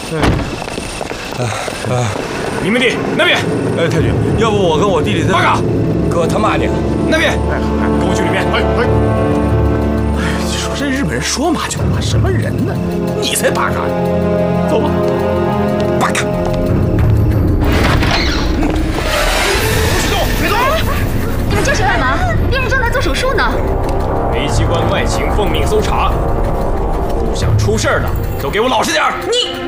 你们弟那边。 哎，太君，要不我跟我弟弟在。 八嘎， 哥他骂你了。 那边。哎，跟我去里面。 你说这日本人说骂就骂，什么人呢？你才八嘎呢！走吧。八嘎。 不许动！别动！ 你们这是干嘛？病人正在做手术呢。 梅机关外，请奉命搜查。不想出事的，都给我老实点儿！ 你。